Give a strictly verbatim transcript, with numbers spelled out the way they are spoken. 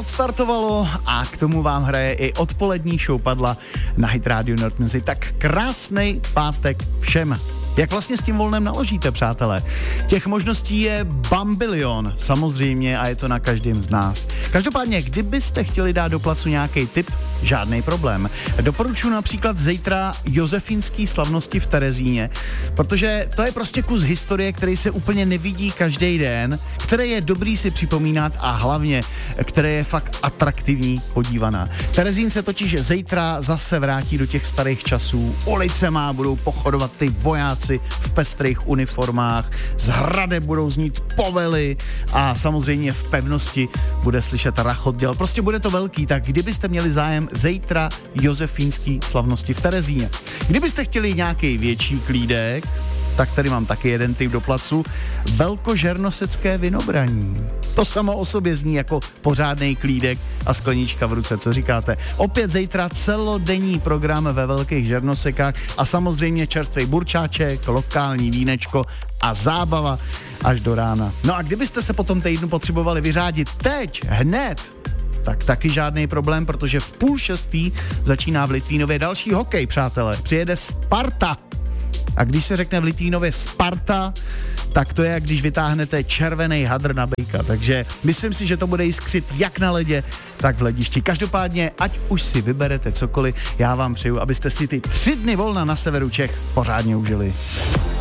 odstartovalo a k tomu vám hraje i odpolední show Padla na Hit Radio Nord Music. Tak krásnej pátek všem. Jak vlastně s tím volnem naložíte, přátelé? Těch možností je bambilion, samozřejmě, a je to na každém z nás. Každopádně, kdybyste chtěli dát do placu nějaký tip, žádný problém. Doporučuji například zítra josefínský slavnosti v Terezíně, protože to je prostě kus historie, který se úplně nevidí každý den, který je dobrý si připomínat a hlavně, které je fakt atraktivní podívaná. Terezín se totiž zítra zase vrátí do těch starých časů. Ulicema budou pochodovat ty vojáci v pestrých uniformách, z hrade budou znít povely a samozřejmě v pevnosti bude slyšet rachot děl. Prostě bude to velký, tak kdybyste měli zájem, zítra josefínský slavnosti v Terezíně. Kdybyste chtěli nějaký větší klídek, tak tady mám taky jeden tip do placu. Velkožernosecké vinobraní. To samo o sobě zní jako pořádnej klídek a sklenička v ruce, co říkáte? Opět zítra celodenní program ve Velkých Žernosekách a samozřejmě čerstvý burčáček, lokální vínečko a zábava až do rána. No a kdybyste se po tom týdnu potřebovali vyřádit teď, hned, tak taky žádný problém, protože v půl šestý začíná v Litvínově další hokej, přátelé. Přijede Sparta. A když se řekne v Litvínově Sparta, tak to je, jak když vytáhnete červený hadr na bejka. Takže myslím si, že to bude jiskřit jak na ledě, tak v hledišti. Každopádně, ať už si vyberete cokoliv, já vám přeju, abyste si ty tři dny volna na severu Čech pořádně užili.